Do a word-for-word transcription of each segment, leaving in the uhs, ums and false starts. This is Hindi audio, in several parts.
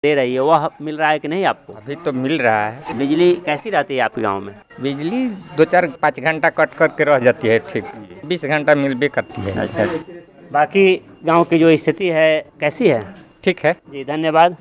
दे रही है, वह मिल रहा है कि नहीं आपको? अभी तो मिल रहा है। बिजली कैसी रहती है आपके गांव में? बिजली दो चार पाँच घंटा कट करके रह जाती है, ठीक बीस घंटा मिल भी करती है। अच्छा, बाकी गांव की जो स्थिति है कैसी है? ठीक है जी, धन्यवाद।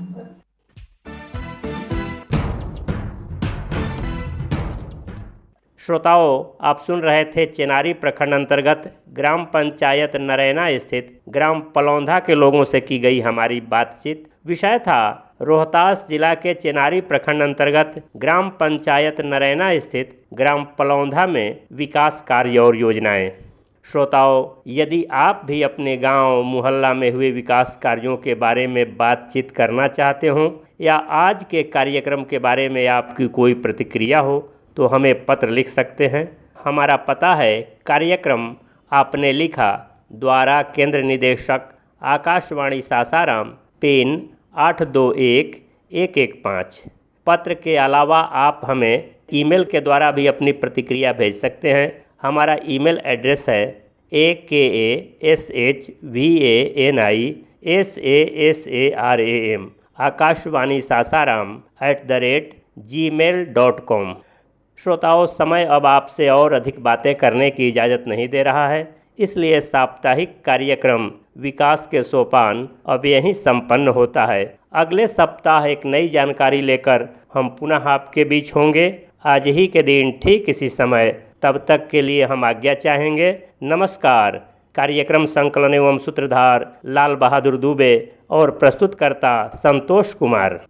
श्रोताओं, आप सुन रहे थे चेनारी प्रखंड अंतर्गत ग्राम पंचायत नरैना स्थित ग्राम पलौंधा के लोगों से की गई हमारी बातचीत। विषय था रोहतास जिला के चेनारी प्रखंड अंतर्गत ग्राम पंचायत नरैना स्थित ग्राम पलौंधा में विकास कार्य और योजनाएं। श्रोताओं, यदि आप भी अपने गांव मोहल्ला में हुए विकास कार्यों के बारे में बातचीत करना चाहते हो या आज के कार्यक्रम के बारे में आपकी कोई प्रतिक्रिया हो तो हमें पत्र लिख सकते हैं। हमारा पता है कार्यक्रम आपने लिखा, द्वारा केंद्र निदेशक आकाशवाणी सासाराम, पिन आठ दो एक एक एक पाँच। पत्र के अलावा आप हमें ईमेल के द्वारा भी अपनी प्रतिक्रिया भेज सकते हैं। हमारा ईमेल एड्रेस है ए के A S H V A N I S A S A R A M Akashvani Sasaram at the rate ji mail dot com. श्रोताओं, समय अब आपसे और अधिक बातें करने की इजाज़त नहीं दे रहा है, इसलिए साप्ताहिक कार्यक्रम विकास के सोपान अब यहीं संपन्न होता है। अगले सप्ताह एक नई जानकारी लेकर हम पुनः आपके बीच होंगे, आज ही के दिन ठीक इसी समय। तब तक के लिए हम आज्ञा चाहेंगे। नमस्कार। कार्यक्रम संकलन एवं सूत्रधार लाल बहादुर दुबे और प्रस्तुतकर्ता संतोष कुमार।